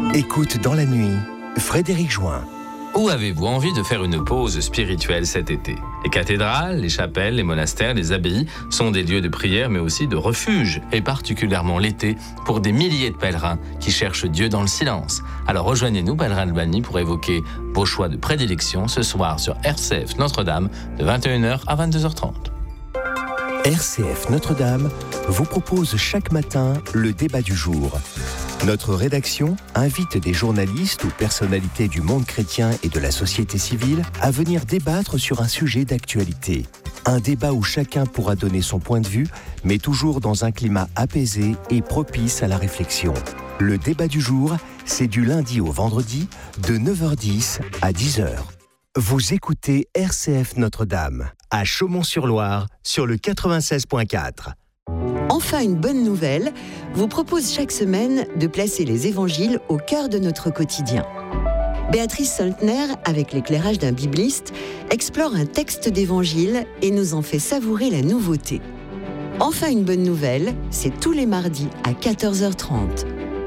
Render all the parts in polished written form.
Écoute dans la nuit, Frédéric Join. Où avez-vous envie de faire une pause spirituelle cet été ? Les cathédrales, les chapelles, les monastères, les abbayes sont des lieux de prière mais aussi de refuge, et particulièrement l'été, pour des milliers de pèlerins qui cherchent Dieu dans le silence. Alors rejoignez-nous, pèlerins de Albanie, pour évoquer vos choix de prédilection ce soir sur RCF Notre-Dame de 21h à 22h30. RCF Notre-Dame vous propose chaque matin le débat du jour. Notre rédaction invite des journalistes ou personnalités du monde chrétien et de la société civile à venir débattre sur un sujet d'actualité. Un débat où chacun pourra donner son point de vue, mais toujours dans un climat apaisé et propice à la réflexion. Le débat du jour, c'est du lundi au vendredi, de 9h10 à 10h. Vous écoutez RCF Notre-Dame, à Chaumont-sur-Loire, sur le 96.4. Enfin, une bonne nouvelle vous propose chaque semaine de placer les évangiles au cœur de notre quotidien. Béatrice Soltner, avec l'éclairage d'un bibliste, explore un texte d'évangile et nous en fait savourer la nouveauté. Enfin, une bonne nouvelle, c'est tous les mardis à 14h30.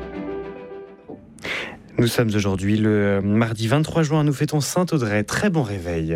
Nous sommes aujourd'hui le mardi 23 juin, nous fêtons Saint-Audrey. Très bon réveil.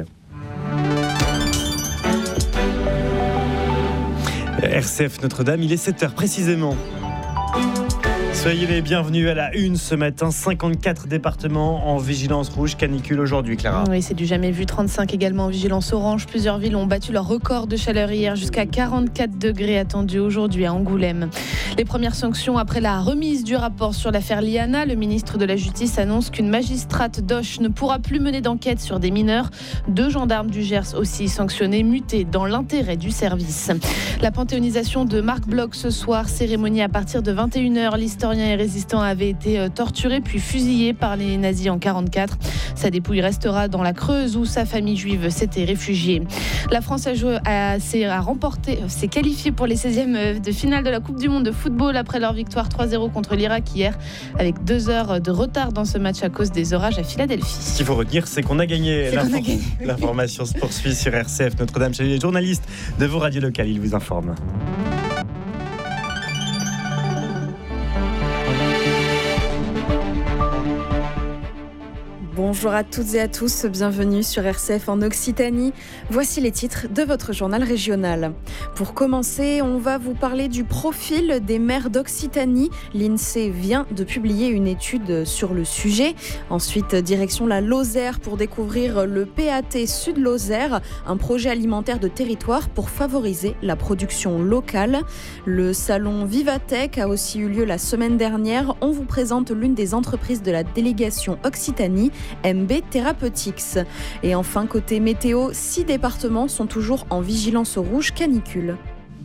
RCF Notre-Dame, il est 7h précisément. Soyez les bienvenus à la une ce matin. 54 départements en vigilance rouge canicule aujourd'hui, Clara. Oui, c'est du jamais vu. 35 également en vigilance orange. Plusieurs villes ont battu leur record de chaleur hier, jusqu'à 44 degrés attendus aujourd'hui à Angoulême. Les premières sanctions après la remise du rapport sur l'affaire Liana. Le ministre de la Justice annonce qu'une magistrate d'Auch ne pourra plus mener d'enquête sur des mineurs. 2 gendarmes du Gers aussi sanctionnés, mutés dans l'intérêt du service. La panthéonisation de Marc Bloch ce soir, cérémonie à partir de 21h. L'historien et résistant avait été torturé puis fusillé par les nazis en 1944. Sa dépouille restera dans la Creuse où sa famille juive s'était réfugiée. La France s'est qualifiée pour les 16e de finale de la Coupe du Monde de football après leur victoire 3-0 contre l'Irak hier, avec 2 heures de retard dans ce match à cause des orages à Philadelphie. Ce qu'il faut retenir, c'est qu'on a gagné. L'information se poursuit sur RCF Notre-Dame. Chez les journalistes de vos radios locales, ils vous informent. Bonjour à toutes et à tous, bienvenue sur RCF en Occitanie. Voici les titres de votre journal régional. Pour commencer, on va vous parler du profil des maires d'Occitanie. L'INSEE vient de publier une étude sur le sujet. Ensuite, direction la Lozère pour découvrir le PAT Sud-Lozère, un projet alimentaire de territoire pour favoriser la production locale. Le salon Vivatech a aussi eu lieu la semaine dernière. On vous présente l'une des entreprises de la délégation Occitanie, MB Therapeutics. Et enfin, côté météo, 6 départements sont toujours en vigilance rouge canicule.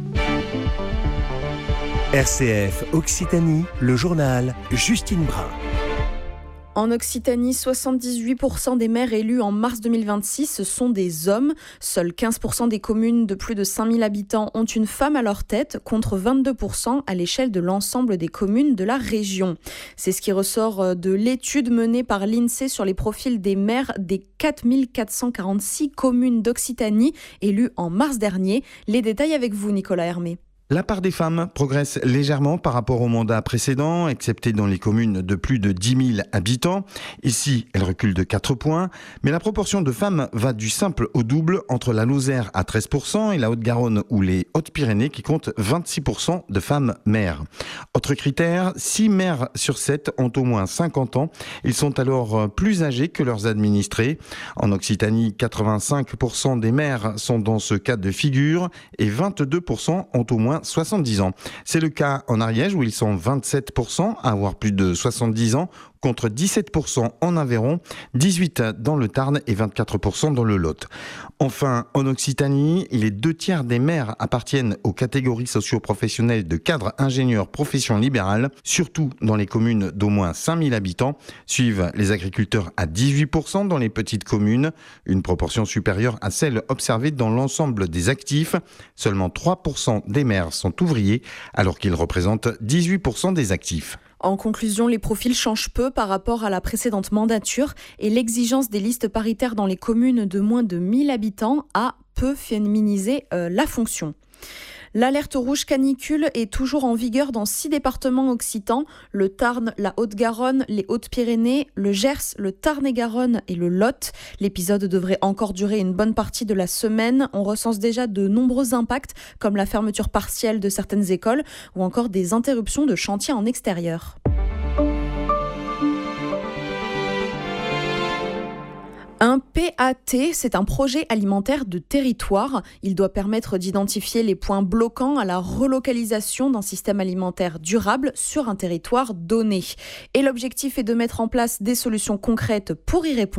RCF Occitanie, le journal Justine Brun. En Occitanie, 78% des maires élus en mars 2026 sont des hommes. Seuls 15% des communes de plus de 5000 habitants ont une femme à leur tête, contre 22% à l'échelle de l'ensemble des communes de la région. C'est ce qui ressort de l'étude menée par l'INSEE sur les profils des maires des 4446 communes d'Occitanie élues en mars dernier. Les détails avec vous, Nicolas Hermé. La part des femmes progresse légèrement par rapport au mandat précédent, excepté dans les communes de plus de 10 000 habitants. Ici, elle recule de 4 points, mais la proportion de femmes va du simple au double entre la Lozère à 13% et la Haute-Garonne ou les Hautes-Pyrénées qui comptent 26% de femmes maires. Autre critère, 6 maires sur 7 ont au moins 50 ans. Ils sont alors plus âgés que leurs administrés. En Occitanie, 85% des maires sont dans ce cas de figure et 22% ont au moins 70 ans. C'est le cas en Ariège où ils sont 27% à avoir plus de 70 ans contre 17% en Aveyron, 18% dans le Tarn et 24% dans le Lot. Enfin, en Occitanie, les 2/3 des maires appartiennent aux catégories socio-professionnelles de cadres ingénieurs profession libérale, surtout dans les communes d'au moins 5000 habitants. Suivent les agriculteurs à 18% dans les petites communes, une proportion supérieure à celle observée dans l'ensemble des actifs. Seulement 3% des maires sont ouvriers, alors qu'ils représentent 18% des actifs. En conclusion, les profils changent peu par rapport à la précédente mandature et l'exigence des listes paritaires dans les communes de moins de 1000 habitants a peu féminisé la fonction. L'alerte rouge canicule est toujours en vigueur dans 6 départements occitans, le Tarn, la Haute-Garonne, les Hautes-Pyrénées, le Gers, le Tarn-et-Garonne et le Lot. L'épisode devrait encore durer une bonne partie de la semaine. On recense déjà de nombreux impacts, comme la fermeture partielle de certaines écoles ou encore des interruptions de chantiers en extérieur. Un PAT, c'est un projet alimentaire de territoire. Il doit permettre d'identifier les points bloquants à la relocalisation d'un système alimentaire durable sur un territoire donné. Et l'objectif est de mettre en place des solutions concrètes pour y répondre.